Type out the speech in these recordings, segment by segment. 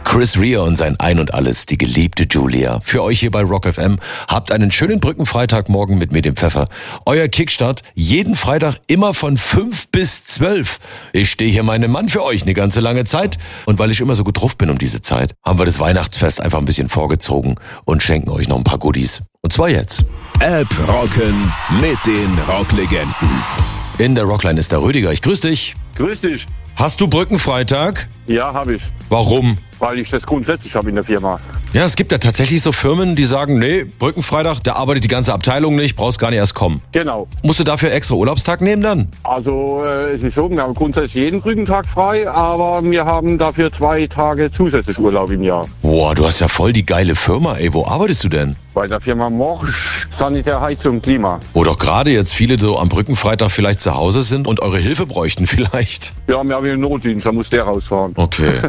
Chris Rea und sein Ein und Alles, die geliebte Julia. Für euch hier bei Rock FM. Habt einen schönen Brückenfreitagmorgen mit mir, dem Pfeffer. Euer Kickstart jeden Freitag immer von 5 bis 12. Ich stehe hier meinem Mann für euch eine ganze lange Zeit. Und weil ich immer so gut drauf bin um diese Zeit, haben wir das Weihnachtsfest einfach ein bisschen vorgezogen und schenken euch noch ein paar Goodies. Und zwar jetzt. App rocken mit den Rocklegenden. In der Rockline ist der Rüdiger. Ich grüße dich. Grüß dich. Hast du Brückenfreitag? Ja, habe ich. Warum? Weil ich das grundsätzlich habe in der Firma. Ja, es gibt ja tatsächlich so Firmen, die sagen, nee, Brückenfreitag, da arbeitet die ganze Abteilung nicht, brauchst gar nicht erst kommen. Genau. Musst du dafür einen extra Urlaubstag nehmen dann? Also es ist so, wir haben grundsätzlich jeden Brückentag frei, aber wir haben dafür 2 Tage zusätzlich Urlaub im Jahr. Boah, du hast ja voll die geile Firma, ey. Wo arbeitest du denn? Bei der Firma Morsch Sanitär, Heizung, Klima. Wo doch gerade jetzt viele so am Brückenfreitag vielleicht zu Hause sind und eure Hilfe bräuchten vielleicht. Ja, wir haben hier einen Notdienst, da muss der rausfahren. Okay.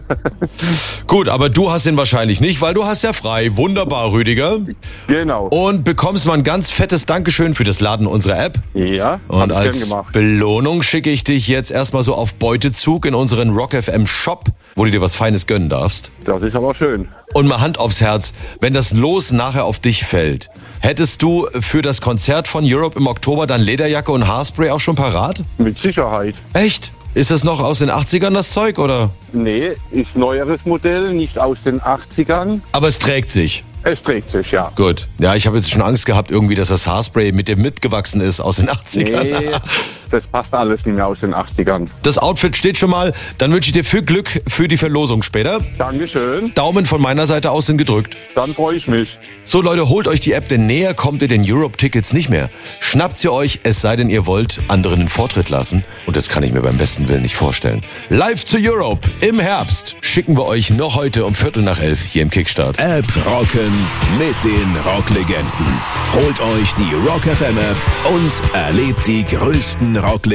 Gut, aber du hast ihn wahrscheinlich nicht, weil du hast ja frei. Wunderbar, Rüdiger. Genau. Und bekommst mal ein ganz fettes Dankeschön für das Laden unserer App. Ja, Und hab ich gern als gemacht. Belohnung schicke ich dich jetzt erstmal so auf Beutezug in unseren Rock FM Shop, wo du dir was Feines gönnen darfst. Das ist aber schön. Und mal Hand aufs Herz, wenn das Los nachher auf dich fällt, hättest du für das Konzert von Europe im Oktober dann Lederjacke und Haarspray auch schon parat? Mit Sicherheit. Echt? Ist das noch aus den 80ern das Zeug, oder? Nee, ist neueres Modell, nicht aus den 80ern. Aber es trägt sich. Es trägt sich, ja. Gut. Ja, ich habe jetzt schon Angst gehabt, irgendwie, dass das Haarspray mit dem mitgewachsen ist aus den 80ern. Nee, das passt alles nicht mehr aus den 80ern. Das Outfit steht schon mal. Dann wünsche ich dir viel Glück für die Verlosung später. Dankeschön, Daumen von meiner Seite aus sind gedrückt. dann freue ich mich. So Leute, holt euch die App, denn näher kommt ihr den Europe-Tickets nicht mehr. Schnappt sie euch, es sei denn ihr wollt anderen den Vortritt lassen. Und das kann ich mir beim besten Willen nicht vorstellen. Live zu Europe im Herbst schicken wir euch noch heute um 11:15 hier im Kickstart. App rocken mit den Rocklegenden. Holt euch die Rock FM App und erlebt die größten Rocklegenden